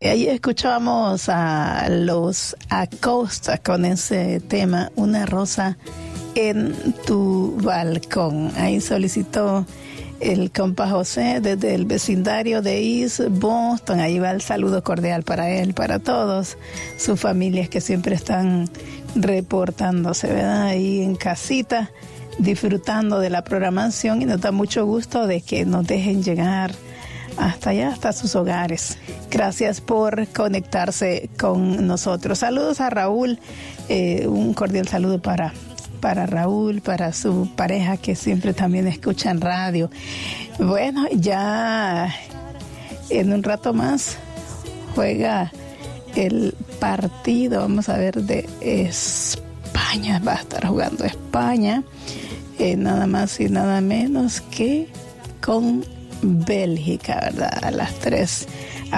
Ahí escuchamos a los Acosta con ese tema, Una rosa en tu balcón. Ahí solicitó el compa José desde el vecindario de East Boston. Ahí va el saludo cordial para él, para todos sus familias que siempre están reportándose, ¿verdad? Ahí en casita, disfrutando de la programación, y nos da mucho gusto de que nos dejen llegar hasta allá, hasta sus hogares. Gracias por conectarse con nosotros. Saludos a Raúl, un cordial saludo para Raúl, para su pareja que siempre también escuchan radio. Bueno, ya en un rato más juega el partido, vamos a ver, de España. Va a estar jugando España, nada más y nada menos que con Bélgica, ¿verdad? A las 3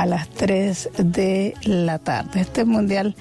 de la tarde. Este mundial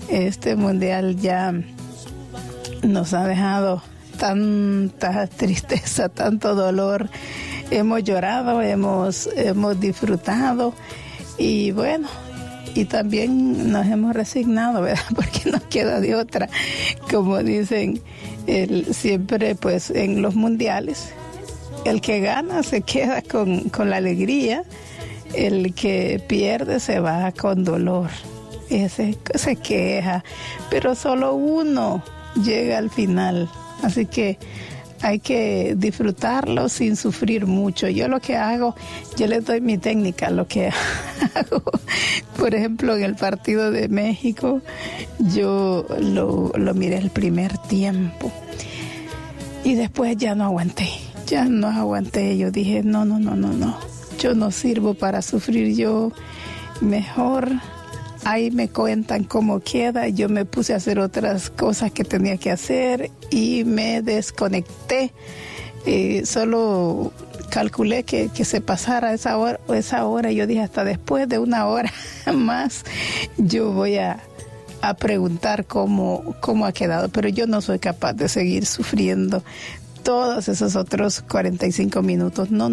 ya nos ha dejado tanta tristeza, tanto dolor. Hemos llorado, hemos disfrutado, y bueno, y también nos hemos resignado, ¿verdad? Porque nos queda de otra. Como dicen siempre, pues en los mundiales, el que gana se queda con la alegría, el que pierde se va con dolor. Ese se queja, pero solo uno llega al final. Así que hay que disfrutarlo sin sufrir mucho. Yo lo que hago, yo le doy mi técnica, lo que hago. Por ejemplo, en el partido de México, yo lo miré el primer tiempo y después ya no aguanté. Yo dije, no, yo no sirvo para sufrir, yo mejor ahí me cuentan cómo queda. Yo me puse a hacer otras cosas que tenía que hacer y me desconecté. Solo calculé que se pasara esa hora. Yo dije, hasta después de una hora más yo voy a preguntar cómo ha quedado, pero yo no soy capaz de seguir sufriendo todos esos otros 45 minutos. No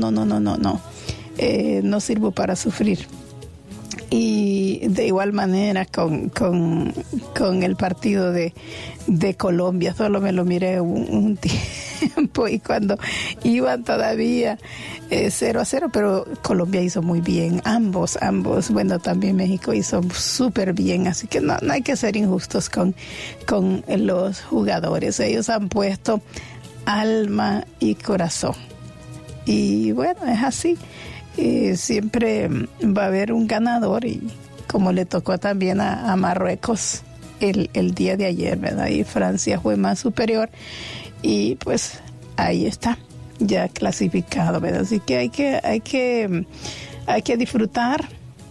sirvo para sufrir. Y de igual manera con el partido de Colombia, solo me lo miré un tiempo, y cuando iban todavía 0-0, pero Colombia hizo muy bien, ambos, bueno, también México hizo súper bien, así que no hay que ser injustos con los jugadores. Ellos han puesto alma y corazón, y bueno, es así. Siempre va a haber un ganador, y como le tocó también a Marruecos el día de ayer, ¿verdad? Y Francia fue más superior, y pues ahí está, ya clasificado, ¿verdad? Así que hay que disfrutar,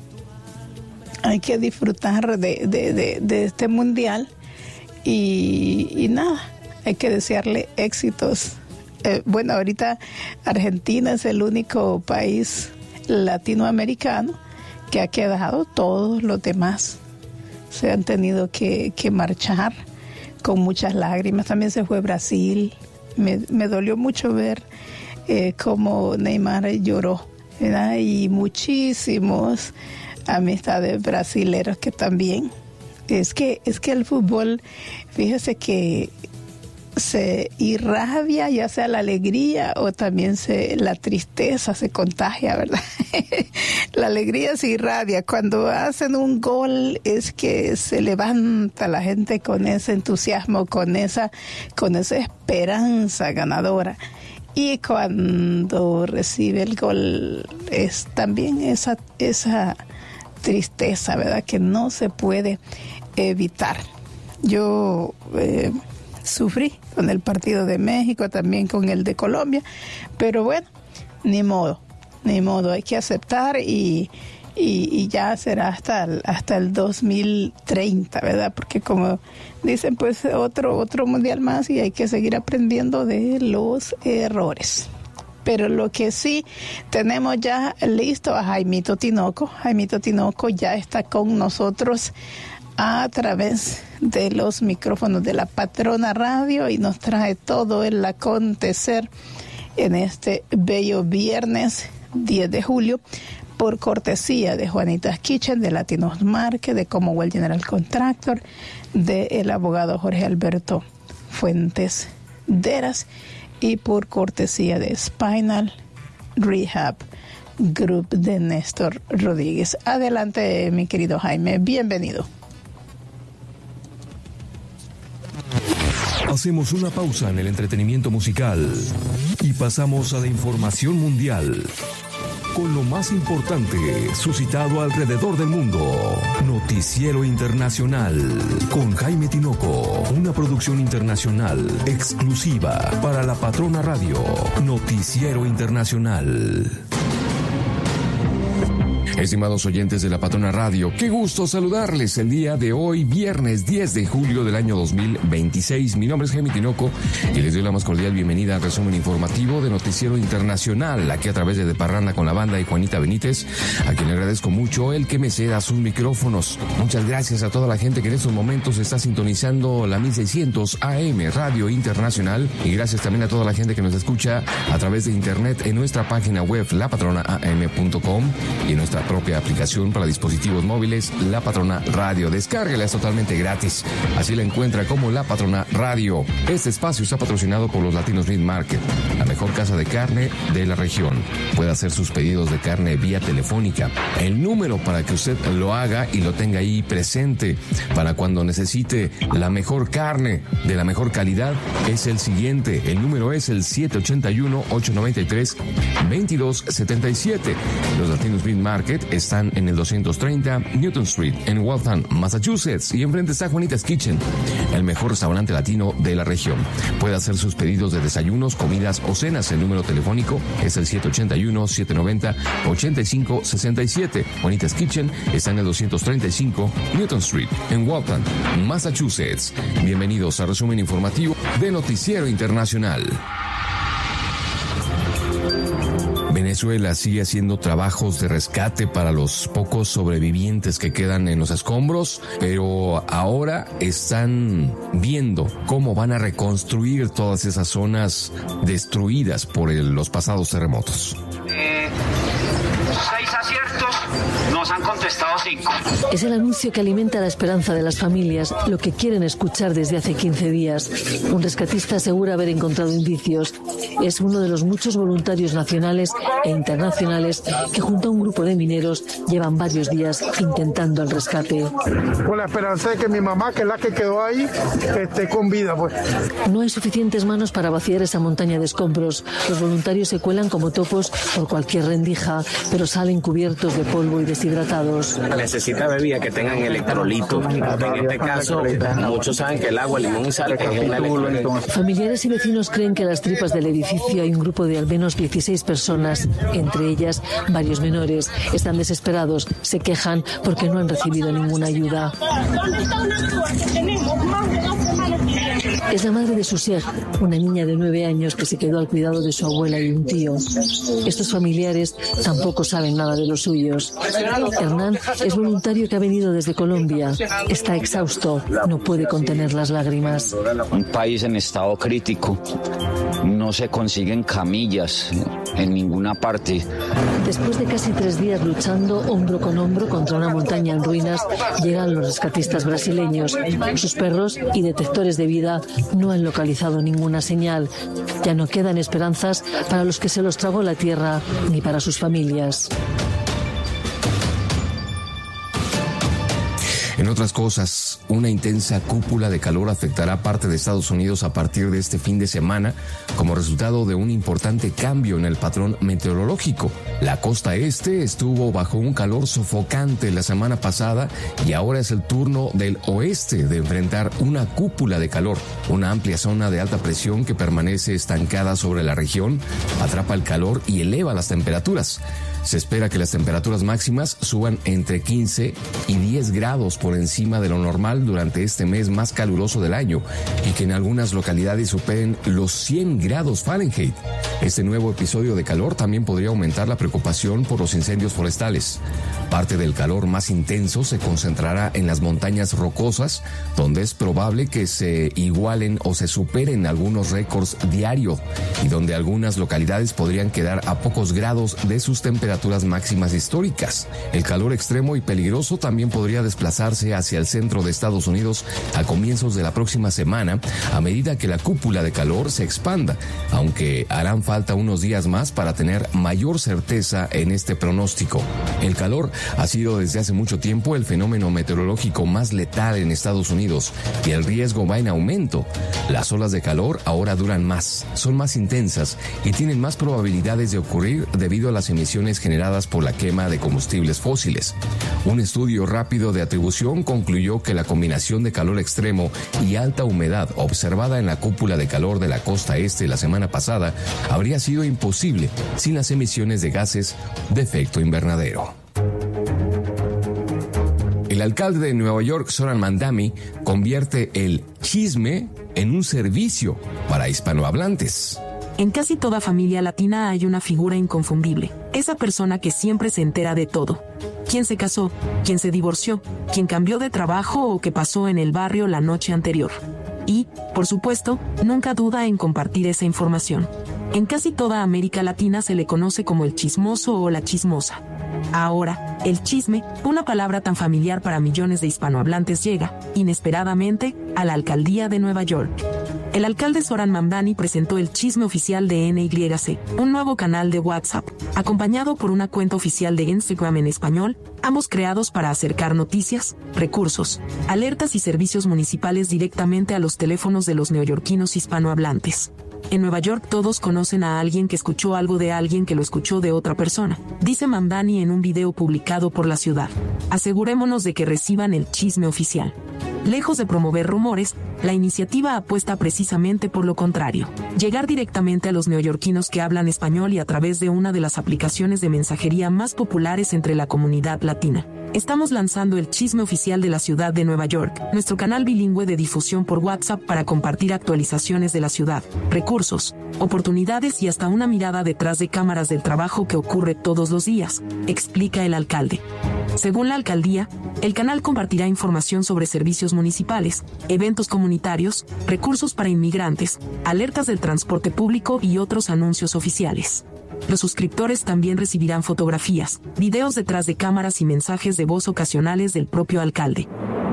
de este mundial, y nada, hay que desearle éxitos. Bueno, ahorita Argentina es el único país latinoamericano que ha quedado. Todos los demás se han tenido que marchar con muchas lágrimas. También se fue Brasil. Me dolió mucho ver cómo Neymar lloró, ¿verdad? Y muchísimos amistades brasileros que también. Es que el fútbol, fíjese que se irradia, ya sea la alegría o también la tristeza se contagia, ¿verdad? La alegría se irradia. Cuando hacen un gol es que se levanta la gente con ese entusiasmo, con esa esperanza ganadora. Y cuando recibe el gol es también esa tristeza, ¿verdad? Que no se puede evitar. Yo sufrí con el partido de México, también con el de Colombia, pero bueno, ni modo, hay que aceptar, y ya será hasta el 2030, ¿verdad? Porque como dicen, pues otro mundial más, y hay que seguir aprendiendo de los errores. Pero lo que sí tenemos ya listo a Jaimito Tinoco. Jaimito Tinoco ya está con nosotros a través de los micrófonos de la Patrona Radio, y nos trae todo el acontecer en este bello viernes 10 de julio por cortesía de Juanita's Kitchen, de Latinos Market, de Commonwealth General Contractor, del abogado Jorge Alberto Fuentes Deras, y por cortesía de Spinal Rehab Group de Néstor Rodríguez. Adelante, mi querido Jaime, bienvenido. Hacemos una pausa en el entretenimiento musical y pasamos a la información mundial, con lo más importante suscitado alrededor del mundo. Noticiero Internacional con Jaime Tinoco, una producción internacional exclusiva para La Patrona Radio. Noticiero Internacional. Estimados oyentes de La Patrona Radio, qué gusto saludarles el día de hoy, viernes 10 de julio del año 2026. Mi nombre es Jaime Tinoco y les doy la más cordial bienvenida al resumen informativo de Noticiero Internacional, aquí a través de Parranda con la Banda y Juanita Benítez, a quien le agradezco mucho el que me ceda sus micrófonos. Muchas gracias a toda la gente que en estos momentos está sintonizando la 1600 AM Radio Internacional, y gracias también a toda la gente que nos escucha a través de internet en nuestra página web lapatronaam.com y en nuestra propia aplicación para dispositivos móviles, La Patrona Radio. Descárguela, es totalmente gratis. Así la encuentra como La Patrona Radio. Este espacio está patrocinado por los Latinos Meat Market, la mejor casa de carne de la región. Puede hacer sus pedidos de carne vía telefónica. El número para que usted lo haga y lo tenga ahí presente para cuando necesite la mejor carne de la mejor calidad es el siguiente. El número es el 781-893-2277. Los Latinos Meat Market están en el 230 Newton Street en Waltham, Massachusetts, y enfrente está Juanita's Kitchen, el mejor restaurante latino de la región. Puede hacer sus pedidos de desayunos, comidas o cenas. El número telefónico es el 781-790-8567. Juanita's Kitchen está en el 235 Newton Street en Waltham, Massachusetts. Bienvenidos al resumen informativo de Noticiero Internacional. Venezuela sigue haciendo trabajos de rescate para los pocos sobrevivientes que quedan en los escombros, pero ahora están viendo cómo van a reconstruir todas esas zonas destruidas por los pasados terremotos. 6 aciertos, nos han contestado 5. Es el anuncio que alimenta la esperanza de las familias, lo que quieren escuchar desde hace 15 días. Un rescatista asegura haber encontrado indicios. Es uno de los muchos voluntarios nacionales e internacionales que junto a un grupo de mineros llevan varios días intentando el rescate. Con la esperanza de que mi mamá, que es la que quedó ahí, esté con vida, pues. No hay suficientes manos para vaciar esa montaña de escombros. Los voluntarios se cuelan como topos por cualquier rendija, pero salen cubiertos de polvo y deshidratados. Necesita bebidas que tengan electrolitos. En este caso, muchos saben que el agua, limón y sal es un electrolito. Familiares y vecinos creen que en las tripas del edificio hay un grupo de al menos 16 personas, entre ellas varios menores. Están desesperados, se quejan porque no han recibido ninguna ayuda. Es la madre de Susier, una niña de 9 años que se quedó al cuidado de su abuela y un tío. Estos familiares tampoco saben nada de los suyos. Hernán es voluntario que ha venido desde Colombia. Está exhausto, no puede contener las lágrimas. Un país en estado crítico. No se consiguen camillas en ninguna parte. Después de casi 3 días luchando hombro con hombro contra una montaña en ruinas, llegan los rescatistas brasileños. Sus perros y detectores de vida no han localizado ninguna señal. Ya no quedan esperanzas para los que se los tragó la tierra, ni para sus familias. En otras cosas, una intensa cúpula de calor afectará parte de Estados Unidos a partir de este fin de semana como resultado de un importante cambio en el patrón meteorológico. La costa este estuvo bajo un calor sofocante la semana pasada y ahora es el turno del oeste de enfrentar una cúpula de calor. Una amplia zona de alta presión que permanece estancada sobre la región, atrapa el calor y eleva las temperaturas. Se espera que las temperaturas máximas suban entre 15 y 10 grados por encima de lo normal durante este mes más caluroso del año y que en algunas localidades superen los 100 grados Fahrenheit. Este nuevo episodio de calor también podría aumentar la preocupación por los incendios forestales. Parte del calor más intenso se concentrará en las montañas rocosas, donde es probable que se igualen o se superen algunos récords diarios y donde algunas localidades podrían quedar a pocos grados de sus temperaturas máximas históricas. El calor extremo y peligroso también podría desplazarse hacia el centro de Estados Unidos a comienzos de la próxima semana, a medida que la cúpula de calor se expanda, aunque harán falta unos días más para tener mayor certeza en este pronóstico. El calor ha sido desde hace mucho tiempo el fenómeno meteorológico más letal en Estados Unidos y el riesgo va en aumento. Las olas de calor ahora duran más, son más intensas y tienen más probabilidades de ocurrir debido a las emisiones generadas por la quema de combustibles fósiles. Un estudio rápido de atribución concluyó que la combinación de calor extremo y alta humedad observada en la cúpula de calor de la costa este la semana pasada habría sido imposible sin las emisiones de gases de efecto invernadero. El alcalde de Nueva York, Zoran Mandami, convierte el chisme en un servicio para hispanohablantes. En casi toda familia latina hay una figura inconfundible, esa persona que siempre se entera de todo. ¿Quién se casó? ¿Quién se divorció? ¿Quién cambió de trabajo o qué pasó en el barrio la noche anterior? Y, por supuesto, nunca duda en compartir esa información. En casi toda América Latina se le conoce como el chismoso o la chismosa. Ahora, el chisme, una palabra tan familiar para millones de hispanohablantes, llega, inesperadamente, a la alcaldía de Nueva York. El alcalde Zoran Mamdani presentó el chisme oficial de NYC, un nuevo canal de WhatsApp, acompañado por una cuenta oficial de Instagram en español, ambos creados para acercar noticias, recursos, alertas y servicios municipales directamente a los teléfonos de los neoyorquinos hispanohablantes. En Nueva York todos conocen a alguien que escuchó algo de alguien que lo escuchó de otra persona, dice Mamdani en un video publicado por la ciudad. Asegurémonos de que reciban el chisme oficial. Lejos de promover rumores, la iniciativa apuesta precisamente por lo contrario. Llegar directamente a los neoyorquinos que hablan español y a través de una de las aplicaciones de mensajería más populares entre la comunidad latina. Estamos lanzando el chisme oficial de la ciudad de Nueva York, nuestro canal bilingüe de difusión por WhatsApp para compartir actualizaciones de la ciudad, recursos, oportunidades y hasta una mirada detrás de cámaras del trabajo que ocurre todos los días, explica el alcalde. Según la alcaldía, el canal compartirá información sobre servicios municipales, eventos comunitarios, recursos para inmigrantes, alertas del transporte público y otros anuncios oficiales. Los suscriptores también recibirán fotografías, videos detrás de cámaras y mensajes de voz ocasionales del propio alcalde.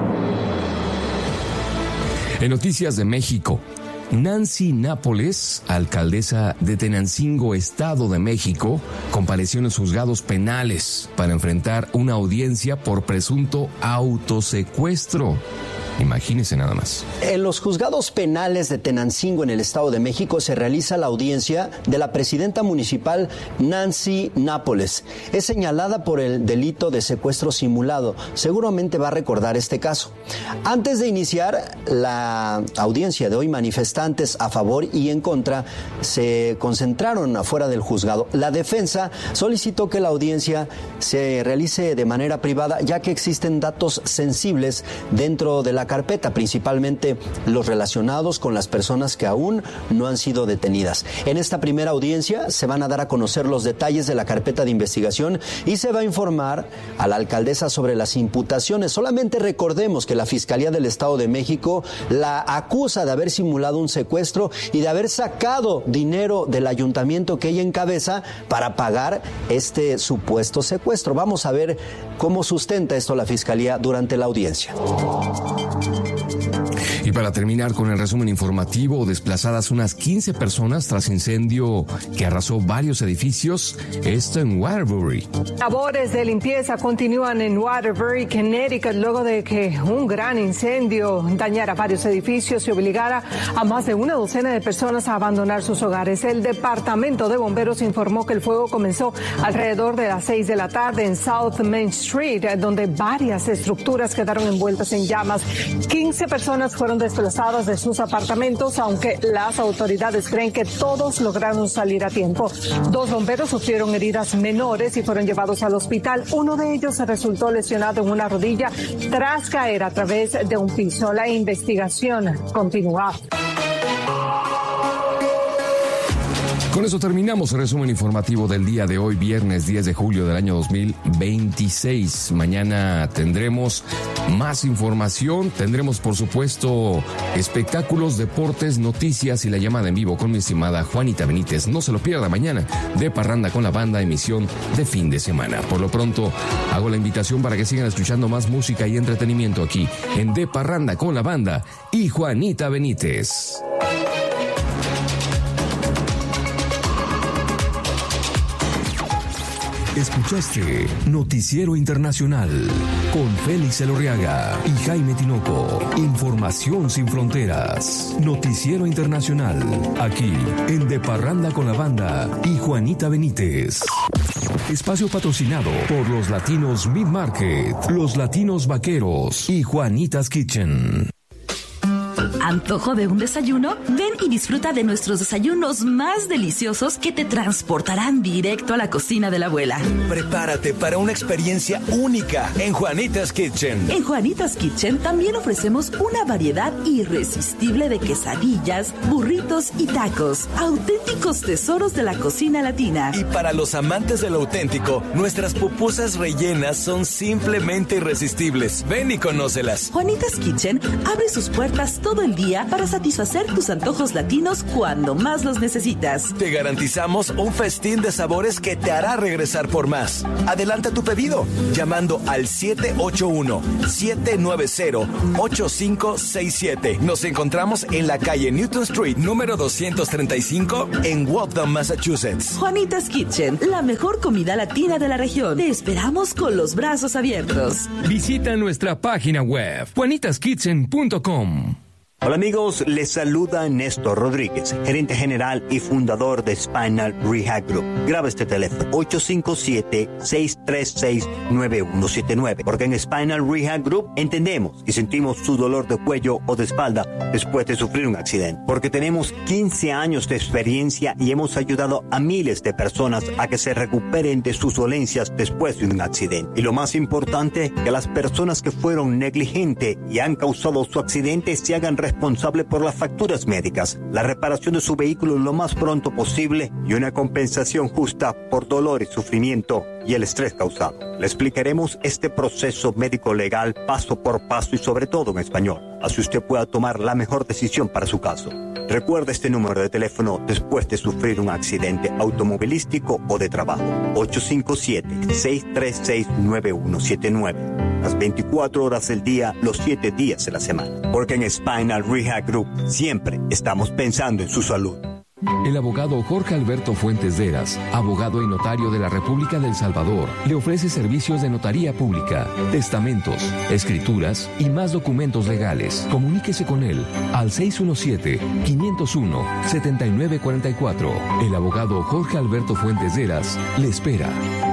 En noticias de México, Nancy Nápoles, alcaldesa de Tenancingo, Estado de México, compareció en los juzgados penales para enfrentar una audiencia por presunto autosecuestro. Imagínense nada más. En los juzgados penales de Tenancingo, en el Estado de México, se realiza la audiencia de la presidenta municipal Nancy Nápoles. Es señalada por el delito de secuestro simulado. Seguramente va a recordar este caso. Antes de iniciar la audiencia de hoy, manifestantes a favor y en contra se concentraron afuera del juzgado. La defensa solicitó que la audiencia se realice de manera privada, ya que existen datos sensibles dentro de la carpeta, principalmente los relacionados con las personas que aún no han sido detenidas. En esta primera audiencia se van a dar a conocer los detalles de la carpeta de investigación y se va a informar a la alcaldesa sobre las imputaciones. Solamente recordemos que la Fiscalía del Estado de México la acusa de haber simulado un secuestro y de haber sacado dinero del ayuntamiento que ella encabeza para pagar este supuesto secuestro. Vamos a ver cómo sustenta esto la Fiscalía durante la audiencia. Y para terminar con el resumen informativo, desplazadas unas 15 personas tras incendio que arrasó varios edificios, esto en Waterbury. Labores de limpieza continúan en Waterbury, Connecticut, luego de que un gran incendio dañara varios edificios y obligara a más de una docena de personas a abandonar sus hogares. El Departamento de Bomberos informó que el fuego comenzó alrededor de las 6 de la tarde en South Main Street, donde varias estructuras quedaron envueltas en llamas. 15 personas fueron desplazadas de sus apartamentos, aunque las autoridades creen que todos lograron salir a tiempo. 2 bomberos sufrieron heridas menores y fueron llevados al hospital. Uno de ellos resultó lesionado en una rodilla tras caer a través de un piso. La investigación continúa. Con eso terminamos el resumen informativo del día de hoy, viernes 10 de julio del año 2026. Mañana tendremos más información, tendremos por supuesto espectáculos, deportes, noticias y la llamada en vivo con mi estimada Juanita Benítez. No se lo pierda mañana, de Parranda con la Banda, emisión de fin de semana. Por lo pronto, hago la invitación para que sigan escuchando más música y entretenimiento aquí en De Parranda con la Banda y Juanita Benítez. Escuchaste Noticiero Internacional con Félix Elorriaga y Jaime Tinoco. Información sin fronteras. Noticiero Internacional, aquí en De Parranda con la Banda y Juanita Benítez. Espacio patrocinado por los Latinos Meat Market, los Latinos Vaqueros y Juanita's Kitchen. ¿Antojo de un desayuno? Ven y disfruta de nuestros desayunos más deliciosos que te transportarán directo a la cocina de la abuela. Prepárate para una experiencia única en Juanita's Kitchen. En Juanita's Kitchen también ofrecemos una variedad irresistible de quesadillas, burritos y tacos, auténticos tesoros de la cocina latina. Y para los amantes de lo auténtico, nuestras pupusas rellenas son simplemente irresistibles. Ven y conócelas. Juanita's Kitchen abre sus puertas todo el día para satisfacer tus antojos latinos cuando más los necesitas. Te garantizamos un festín de sabores que te hará regresar por más. Adelanta tu pedido llamando al 781-790-8567. Nos encontramos en la calle Newton Street, número 235, en Waltham, Massachusetts. Juanita's Kitchen, la mejor comida latina de la región. Te esperamos con los brazos abiertos. Visita nuestra página web, juanitaskitchen.com. Hola amigos, les saluda Néstor Rodríguez, gerente general y fundador de Spinal Rehab Group. Graba este teléfono, 857-636-9179, porque en Spinal Rehab Group entendemos y sentimos su dolor de cuello o de espalda después de sufrir un accidente, porque tenemos 15 años de experiencia y hemos ayudado a miles de personas a que se recuperen de sus dolencias después de un accidente. Y lo más importante, que las personas que fueron negligentes y han causado su accidente se hagan responsable por las facturas médicas, la reparación de su vehículo lo más pronto posible y una compensación justa por dolor y sufrimiento y el estrés causado. Le explicaremos este proceso médico legal paso por paso y sobre todo en español, así usted pueda tomar la mejor decisión para su caso. Recuerda este número de teléfono después de sufrir un accidente automovilístico o de trabajo, 857-636-9179. Las 24 horas del día, los 7 días de la semana. Porque en Spinal Rehab Group siempre estamos pensando en su salud. El abogado Jorge Alberto Fuentes Deras, abogado y notario de la República del Salvador, le ofrece servicios de notaría pública, testamentos, escrituras y más documentos legales. Comuníquese con él al 617-501-7944. El abogado Jorge Alberto Fuentes Deras le espera.